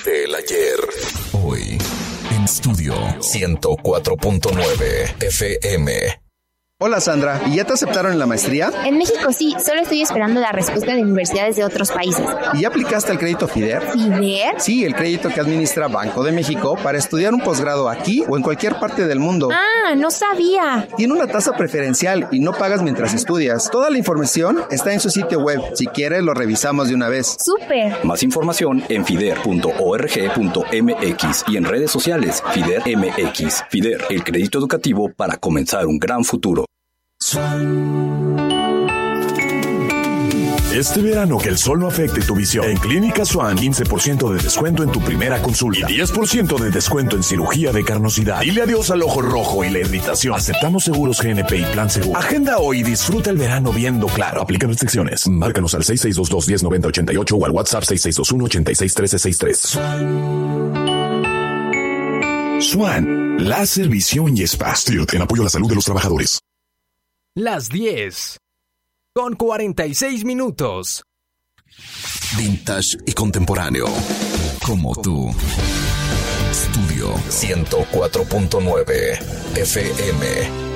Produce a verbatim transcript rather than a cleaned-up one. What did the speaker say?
Del ayer. Hoy, en estudio ciento cuatro punto nueve F M. Hola Sandra, ¿y ya te aceptaron en la maestría? En México sí, solo estoy esperando la respuesta de universidades de otros países. ¿Y ya aplicaste al crédito FIDER? ¿FIDER? Sí, el crédito que administra Banco de México para estudiar un posgrado aquí o en cualquier parte del mundo. Ah, no sabía. Tiene una tasa preferencial y no pagas mientras estudias. Toda la información está en su sitio web. Si quieres, lo revisamos de una vez. ¡Súper! Más información en fider punto org punto m x y en redes sociales FIDER M X. FIDER, el crédito educativo para comenzar un gran futuro. Este verano que el sol no afecte tu visión. En Clínica Swan, quince por ciento de descuento en tu primera consulta y diez por ciento de descuento en cirugía de carnosidad. Dile adiós al ojo rojo y la irritación. Aceptamos seguros G N P y Plan Seguro. Agenda hoy y disfruta el verano viendo claro. Aplican restricciones. Márcanos al seis seis dos dos, uno cero nueve cero, ocho ocho o al WhatsApp seis seis dos uno, ocho seis uno tres seis tres. Swan, láser, visión y spa. Stilt, en apoyo a la salud de los trabajadores. Las diez con cuarenta y seis minutos. Vintage y contemporáneo, como tú. Estudio ciento cuatro punto nueve F M.